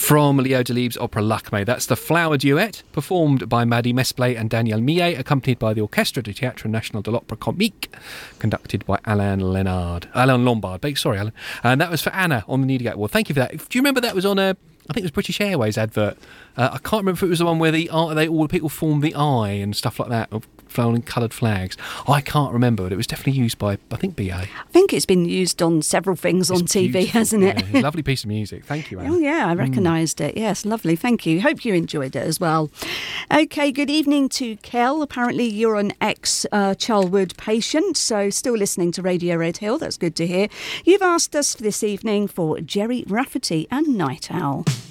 From Leo Delibes' opera Lakme. That's the Flower Duet, performed by Maddie Mesplay and Danielle Millet, accompanied by the Orchestre du Théâtre National de l'Opéra Comique, conducted by Alain Lombard. Sorry, Alan. And that was for Anna on the Newdigate Award. Thank you for that. Do you remember that was on I think it was British Airways advert. I can't remember if it was the one where all the people formed the eye and stuff like that, of flowing coloured flags. I can't remember, but it was definitely used by, I think, BA. I think it's been used on several things on TV, beautiful. Hasn't it? Yeah, lovely piece of music. Thank you, Anne. Oh, yeah, I recognised it. Yes, lovely. Thank you. Hope you enjoyed it as well. OK, good evening to Kel. Apparently you're an ex-Charlwood patient, so still listening to Radio Red Hill. That's good to hear. You've asked us for this evening for Jerry Rafferty and Night Owl.